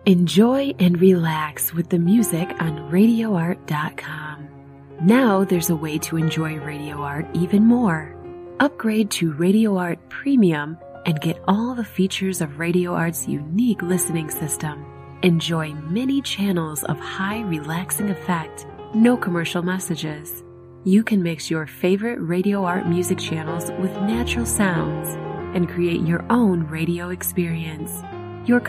Enjoy and relax with the music on RadioArt.com. Now there's a way to enjoy Radio Art even more. Upgrade to Radio Art Premium and get all the features of Radio Art's unique listening system. Enjoy many channels of high relaxing effect, no commercial messages. You can mix your favorite Radio Art music channels with natural sounds and create your own radio experience.